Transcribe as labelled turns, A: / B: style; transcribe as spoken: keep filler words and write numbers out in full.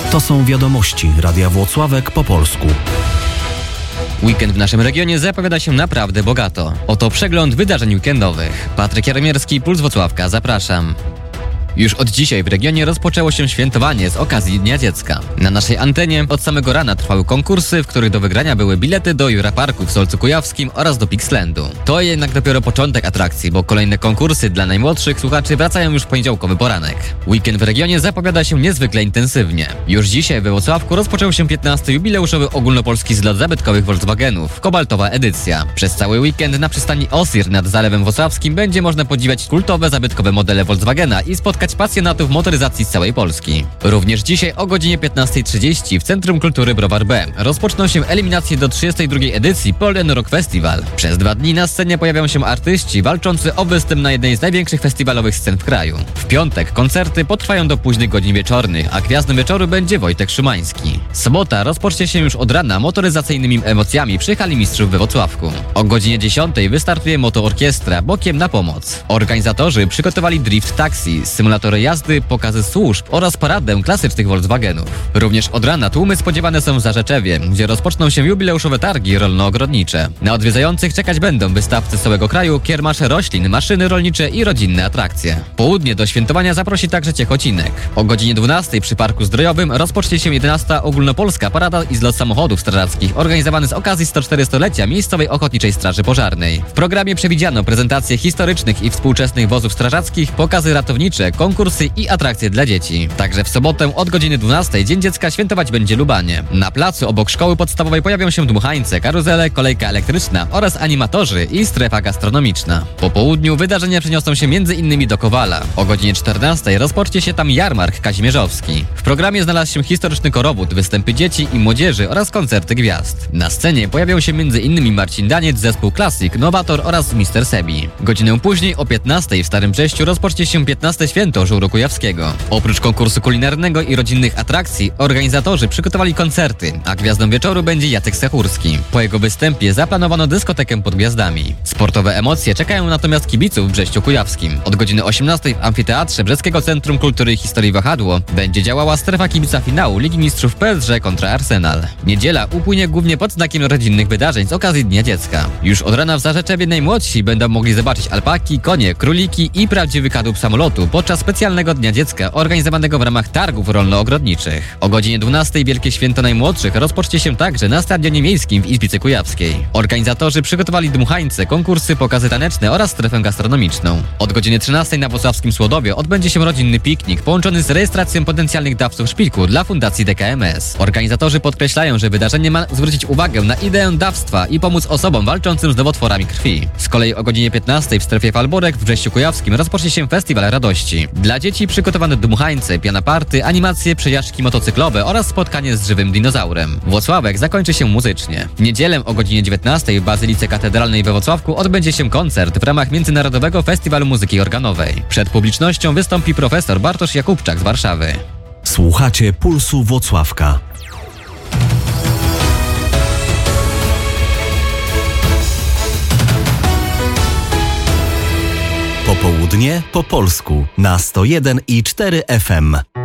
A: To są wiadomości Radia Włocławek po polsku.
B: Weekend w naszym regionie zapowiada się naprawdę bogato. Oto przegląd wydarzeń weekendowych. Patryk Jaromierski, Puls Włocławka, zapraszam. Już od dzisiaj w regionie rozpoczęło się świętowanie z okazji Dnia Dziecka. Na naszej antenie od samego rana trwały konkursy, w których do wygrania były bilety do Jura Parku w Solcu Kujawskim oraz do Pixlandu. To jednak dopiero początek atrakcji, bo kolejne konkursy dla najmłodszych słuchaczy wracają już w poniedziałkowy poranek. Weekend w regionie zapowiada się niezwykle intensywnie. Już dzisiaj we Włocławku rozpoczął się piętnasty jubileuszowy ogólnopolski zlot zabytkowych Volkswagenów, kobaltowa edycja. Przez cały weekend na przystani Osir nad Zalewem Włocławskim będzie można podziwiać kultowe zabytkowe modele Volkswagena i spotkać pasjonatów motoryzacji z całej Polski. Również dzisiaj o godzinie piętnasta trzydzieści w Centrum Kultury Browar B rozpoczną się eliminacje do trzydziestej drugiej edycji Polen Rock Festival. Przez dwa dni na scenie pojawią się artyści walczący o występ na jednej z największych festiwalowych scen w kraju. W piątek koncerty potrwają do późnych godzin wieczornych, a gwiazdą wieczoru będzie Wojtek Szymański. Sobota rozpocznie się już od rana motoryzacyjnymi emocjami przy Hali Mistrzów we Włocławku. O godzinie dziesiątej wystartuje motoorkiestra Bokiem na pomoc. Organizatorzy przygotowali drift taxi, symulatory jazdy, pokazy służb oraz paradę klasycznych Volkswagenów. Również od rana tłumy spodziewane są w Zarzeczewie, gdzie rozpoczną się jubileuszowe targi rolno-ogrodnicze. Na odwiedzających czekać będą wystawcy z całego kraju, kiermasze roślin, maszyny rolnicze i rodzinne atrakcje. Południe do świętowania zaprosi także Ciechocinek. O godzinie dwunastej przy Parku Zdrojowym rozpocznie się jedenasta ogólnopolska parada i zlot samochodów strażackich organizowany z okazji sto czterystolecia miejscowej Ochotniczej Straży Pożarnej. W programie przewidziano prezentacje historycznych i współczesnych wozów strażackich, pokazy ratownicze, konkursy i atrakcje dla dzieci. Także w sobotę od godziny dwunastej Dzień Dziecka świętować będzie Lubanie. Na placu obok szkoły podstawowej pojawią się dmuchańce, karuzele, kolejka elektryczna oraz animatorzy i strefa gastronomiczna. Po południu wydarzenia przeniosą się między innymi do Kowala. O godzinie czternastej rozpocznie się tam jarmark kazimierzowski. W programie znalazł się historyczny korowód, występy dzieci i młodzieży oraz koncerty gwiazd. Na scenie pojawią się między innymi Marcin Daniec, zespół Classic, Nowator oraz mister Sebi. Godzinę później o piętnastej w Starym Brześciu rozpocznie się piętnaste święto Żuru Kujawskiego. Oprócz konkursu kulinarnego i rodzinnych atrakcji, organizatorzy przygotowali koncerty, a gwiazdą wieczoru będzie Jacek Sechurski. Po jego występie zaplanowano dyskotekę pod gwiazdami. Sportowe emocje czekają natomiast kibiców w Brześciu Kujawskim. Od godziny osiemnastej w Amfiteatrze Brzeskiego Centrum Kultury i Historii Wahadło będzie działała strefa kibica finału Ligi Mistrzów P S G kontra Arsenal. Niedziela upłynie głównie pod znakiem rodzinnych wydarzeń z okazji Dnia Dziecka. Już od rana w Zarzeczewie najmłodsi będą mogli zobaczyć alpaki, konie, króliki i prawdziwy kadłub samolotu podczas specjalnego Dnia Dziecka organizowanego w ramach targów rolno-ogrodniczych. O godzinie dwunastej Wielkie Święto Najmłodszych rozpocznie się także na Stadionie Miejskim w Izbicy Kujawskiej. Organizatorzy przygotowali dmuchańce, konkursy, pokazy taneczne oraz strefę gastronomiczną. Od godziny trzynastej na włocławskim Słodowie odbędzie się rodzinny piknik połączony z rejestracją potencjalnych dawców szpiku dla Fundacji D K M S. Organizatorzy podkreślają, że wydarzenie ma zwrócić uwagę na ideę dawstwa i pomóc osobom walczącym z nowotworami krwi. Z kolei o godzinie piętnastej w strefie Falborek w Brześciu Kujawskim rozpocznie się Festiwal Radości. Dla dzieci przygotowano dmuchańce, piana party, animacje, przejażdżki motocyklowe oraz spotkanie z żywym dinozaurem. Włocławek zakończy się muzycznie. W niedzielę o godzinie dziewiętnastej w Bazylice Katedralnej we Włocławku odbędzie się koncert w ramach Międzynarodowego Festiwalu Muzyki Organowej. Przed publicznością wystąpi profesor Bartosz Jakubczak z Warszawy.
A: Słuchacie Pulsu Włocławka. Popołudnie po polsku na sto jeden i cztery F M.